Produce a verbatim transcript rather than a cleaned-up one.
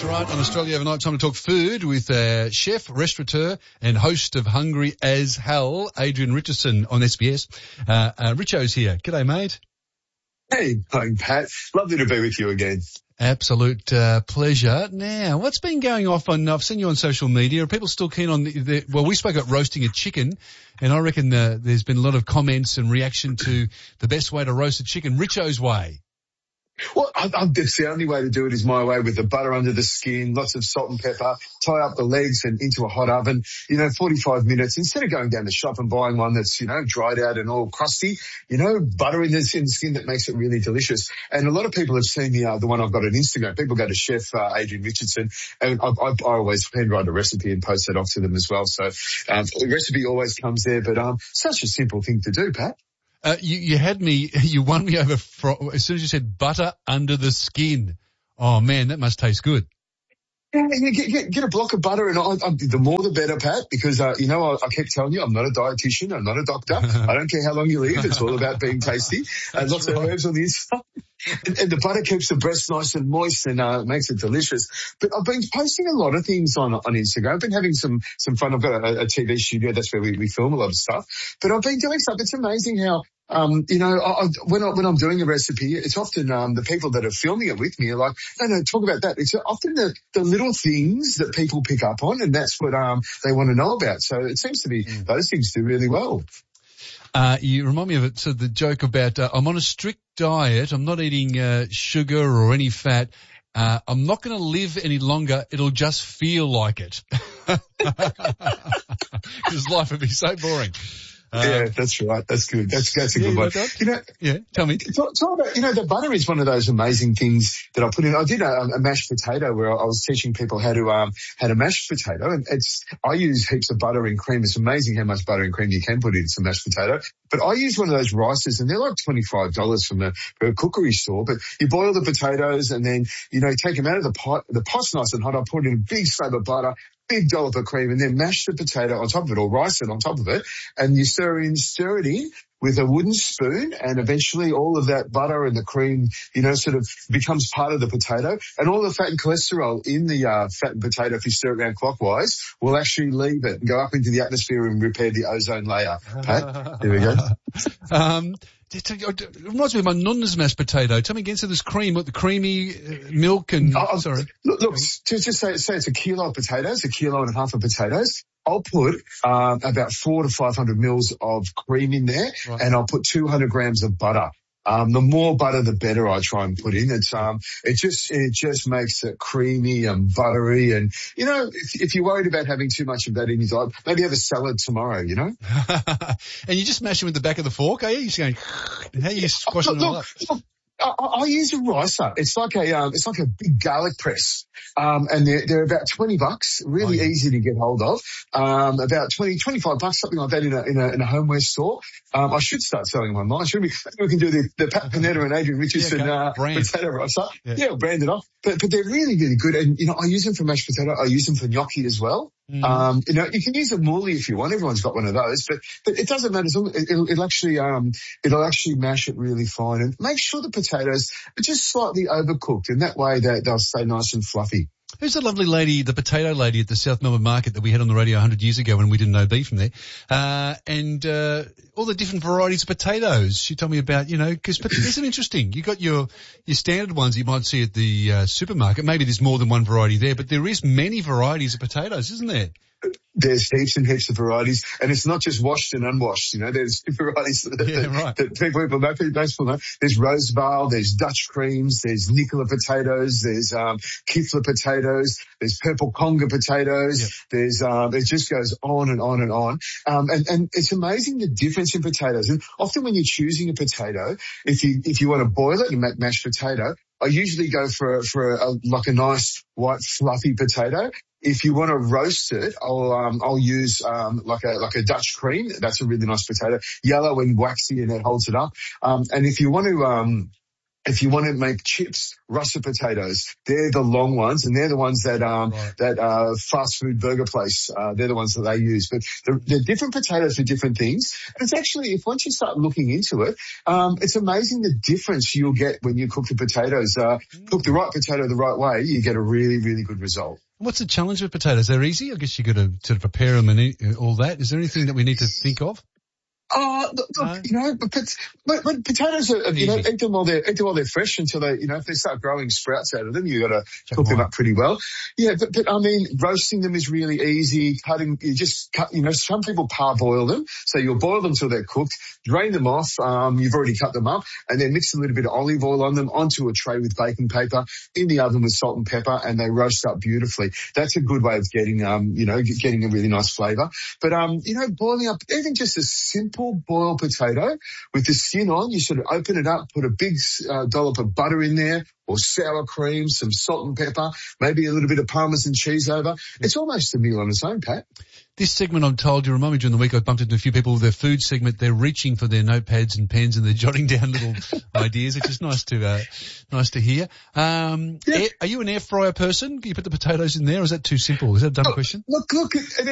That's right. On Australia Overnight, time to talk food with uh, chef, restaurateur and host of Hungry as Hell, Adrian Richardson on S B S. Uh, uh, Richo's here. G'day, mate. Hey, hi, Pat. Lovely to be with you again. Absolute uh, pleasure. Now, what's been going off on, I've seen you on social media. Are people still keen on the, the well, we spoke about roasting a chicken, and I reckon uh, there's been a lot of comments and reaction to the best way to roast a chicken, Richo's way. Well, I, I, it's the only way to do it is my way, with the butter under the skin, lots of salt and pepper, tie up the legs and into a hot oven, you know, forty-five minutes. Instead of going down the shop and buying one that's, you know, dried out and all crusty, you know, butter in the, in the skin that makes it really delicious. And a lot of people have seen the, uh, the one I've got on Instagram. People go to Chef uh, Adrian Richardson, and I, I, I always handwrite a recipe and post that off to them as well. So um, the recipe always comes there, but um, such a simple thing to do, Pat. Uh, you, you had me, you won me over for, as soon as you said butter under the skin. Oh man, that must taste good. Yeah, get, get, get a block of butter, and I, I, the more the better, Pat, because, uh, you know, I, I keep telling you, I'm not a dietitian, I'm not a doctor. I don't care how long you live, it's all about being tasty. And lots right. of herbs on the inside. And, and the butter keeps the breast nice and moist and uh, makes it delicious. But I've been posting a lot of things on on Instagram. I've been having some some fun. I've got a, a T V studio, that's where we, we film a lot of stuff. But I've been doing stuff. It's amazing how, um, you know, I, I, when, I, when I'm doing a recipe, it's often um, the people that are filming it with me are like, no, no, talk about that. It's often the, the little things that people pick up on, and that's what um, they want to know about. So it seems to be mm. those things do really well. Uh, you remind me of it, so the joke about, uh, I'm on a strict diet, I'm not eating, uh, sugar or any fat, uh, I'm not going to live any longer, it'll just feel like it. Because life would be so boring. Uh, yeah, that's right. That's good. That's that's a yeah, good one. Like you know, yeah. Tell me. Talk, talk about, you know, the butter is one of those amazing things that I put in. I did a, a mashed potato where I was teaching people how to um how to mash potato, and it's I use heaps of butter and cream. It's amazing how much butter and cream you can put in some mashed potato. But I use one of those rices, and they're like twenty-five dollars from the from a cookery store. But you boil the potatoes, and then you know take them out of the pot. The pot's nice and hot. I put in a big slab of butter, big dollop of cream, and then mash the potato on top of it, or rice it on top of it, and you stir in, stir it in with a wooden spoon, and eventually all of that butter and the cream, you know, sort of becomes part of the potato, and all the fat and cholesterol in the uh, fat and potato, if you stir it around clockwise, will actually leave it and go up into the atmosphere and repair the ozone layer. Pat, there we go. um, It reminds me of my nonna's mashed potato. Tell me again, so there's cream, the creamy uh, milk and, oh, sorry. Look, look just, just say, say it's a kilo of potatoes, a kilo and a half of potatoes. I'll put um, about four to five hundred mils of cream in there, right. and I'll put two hundred grams of butter. Um, the more butter, the better I try and put in. It's, um, it just, it just makes it creamy and buttery. And, you know, if, if you're worried about having too much of that in your diet, maybe have a salad tomorrow, you know? And you just mash them with the back of the fork, are you? You're just going, how are you squashing oh, it all look, up? Look, I, I use a ricer. It's like a, um, it's like a big garlic press. Um, and they're, they're about twenty bucks, really oh, yeah. easy to get hold of. Um, about twenty, twenty-five bucks, something like that in a, in a, in a homeware store. Um, I should start selling them online. Should we? We can do the, the Pat Panetta and Adrian Richardson, yeah, uh, potato ricer. Yeah. yeah, brand it off. But, but they're really, really good. And, you know, I use them for mashed potato. I use them for gnocchi as well. Mm. Um, you know, you can use a mouli if you want. Everyone's got one of those, but, but it doesn't matter. It'll, it'll actually, um, it'll actually mash it really fine, and make sure the potatoes are just slightly overcooked, and that way they, they'll stay nice and fluffy. Who's the lovely lady, the potato lady at the South Melbourne Market that we had on the radio one hundred years ago when we didn't know beef from there? Uh, and, uh, all the different varieties of potatoes. She told me about, you know, because there's an interesting, you got your, your standard ones you might see at the, uh, supermarket. Maybe there's more than one variety there, but there is many varieties of potatoes, isn't there? There's heaps and heaps of varieties, and it's not just washed and unwashed. You know, there's varieties that, yeah, right. that people know. People know. There's Rosevale, there's Dutch creams, there's Nicola potatoes, there's um, Kifler potatoes, there's purple Conga potatoes. Yep. There's um, it just goes on and on and on. Um, and, and it's amazing the difference in potatoes. And often when you're choosing a potato, if you if you want to boil it and make mashed potato, I usually go for for a, like a nice white fluffy potato. If you want to roast it, I'll um, I'll use um, like a like a Dutch cream. That's a really nice potato, yellow and waxy, and it holds it up. Um, and if you want to um, If you want to make chips, russet potatoes, they're the long ones, and they're the ones that um Right. that uh fast food burger place, uh they're the ones that they use. But they're, they're different potatoes for different things. And it's actually, if once you start looking into it, um it's amazing the difference you'll get when you cook the potatoes. Uh Mm. Cook the right potato the right way, you get a really, really good result. What's the challenge with potatoes? They're easy. I guess you got to sort of prepare them and eat, all that. Is there anything that we need to think of? Oh, look, look No. you know, but, but, but potatoes are, you know, Easy. eat them while they're, eat them while they're fresh until they, you know, if they start growing sprouts out of them, you got to Chuck cook them them up pretty well. Yeah, but, but I mean, roasting them is really easy. Cutting, you just cut, you know, some people parboil them. So you'll boil them till they're cooked, drain them off. Um, you've already cut them up, and then mix a little bit of olive oil on them onto a tray with baking paper in the oven with salt and pepper, and they roast up beautifully. That's a good way of getting, um, you know, getting a really nice flavour. But, um, you know, boiling up even just a simple boiled potato with the skin on, you sort of open it up, put a big uh, dollop of butter in there, or sour cream, some salt and pepper, maybe a little bit of Parmesan cheese over. It's almost a meal on its own, Pat. This segment, I'm told, you remind me during the week, I bumped into a few people with their food segment. They're reaching for their notepads and pens and they're jotting down little ideas, which is nice to, uh, nice to hear. Um, Yeah. air, are you an air fryer person? Can you put the potatoes in there, or is that too simple? Is that a dumb Look, question? Look, look, it,